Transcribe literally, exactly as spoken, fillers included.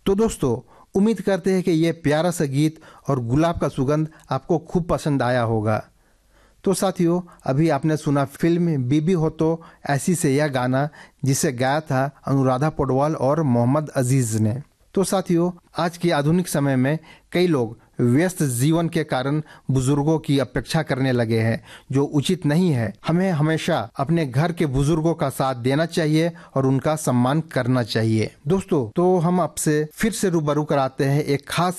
तो दोस्तों, उम्मीद करते हैं कि ये प्यारा सा गीत और गुलाब का सुगंध आपको खूब पसंद आया होगा। तो साथियों, अभी आपने सुना फिल्म बीबी हो तो ऐसी से यह गाना, जिसे गाया था अनुराधा पौडवाल और मोहम्मद अजीज ने। तो साथियों, आज के आधुनिक समय में कई लोग व्यस्त जीवन के कारण बुजुर्गों की अपेक्षा करने लगे हैं, जो उचित नहीं है। हमें हमेशा अपने घर के बुजुर्गों का साथ देना चाहिए और उनका सम्मान करना चाहिए। दोस्तों, तो हम आपसे फिर से रूबरू कराते हैं एक खास